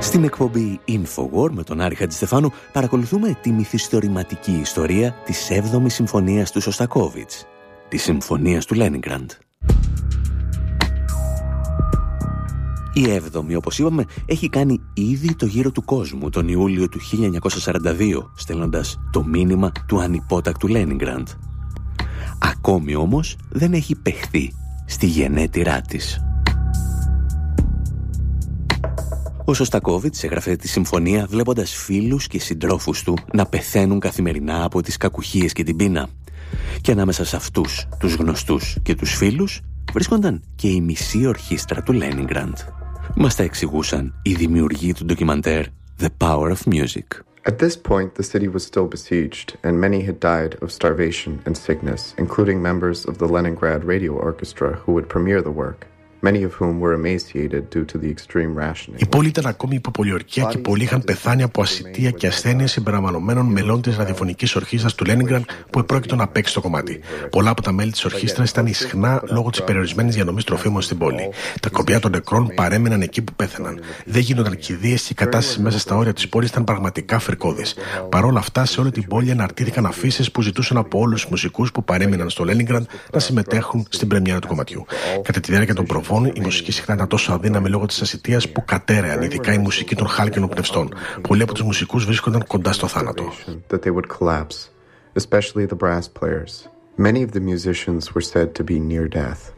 Στην εκπομπή Infowar με τον Άρη Χατζηστεφάνου παρακολουθούμε τη μυθιστορηματική ιστορία της 7ης συμφωνίας του Σωστακόβιτς, της συμφωνίας του Λένινγκραντ. Η 7η, όπως είπαμε, έχει κάνει ήδη το γύρο του κόσμου τον Ιούλιο του 1942, στέλνοντας το μήνυμα του ανυπότακτου Λένινγκραντ. Ακόμη όμως δεν έχει παιχθεί στη γενέτειρά της. Ο Σωστακόβιτς έγραφε τη συμφωνία βλέποντας φίλους και συντρόφους του να πεθαίνουν καθημερινά από τις κακουχίες και την πείνα. Και ανάμεσα σε αυτούς, τους γνωστούς και τους φίλους, βρίσκονταν και η μισή ορχήστρα του Λένινγκραντ. Μας τα εξηγούσαν οι δημιουργοί του ντοκιμαντέρ The Power of Music. At this point, the city was still besieged, and many had died of starvation and sickness, including members of the Leningrad Radio Orchestra who would premiere the work. Many of whom were emaciated due to the extreme rationing. Η πόλη ήταν ακόμη υπό πολιορκία και πολλοί είχαν πεθάνει από ασιτεία και ασθένειες συμπεριλαμβανομένων μελών της ραδιοφωνικής ορχήστρας του Λένινγκραντ που επρόκειτο να παίξει το κομμάτι. Πολλά από τα μέλη της ορχήστρας ήταν ισχνά λόγω της περιορισμένης διανομής τροφίμων στην πόλη. Τα κορπιά των νεκρών παρέμειναν εκεί που πέθαναν. Δεν γίνονταν κηδείες και η κατάσταση μέσα στα όρια της πόλης ήταν πραγματικά φρικώδης. Παρ' όλα αυτά, σε όλη την πόλη αναρτήθηκαν αφήσεις που ζητούσαν από όλους τους μουσικούς που παρέμειναν στο Λένινγκραντ να συμμετέχουν στην πρεμιέρα του κομματιού. Κατά τη διάρκεια των προβών, η μουσική συχνά ήταν τόσο αδύναμη λόγω της ασιτείας που κατέρεαν, ειδικά η μουσική των χάλκινων πνευστών. Πολλοί από τους μουσικούς βρίσκονταν κοντά στο θάνατο. Many of the musicians were said to be near death.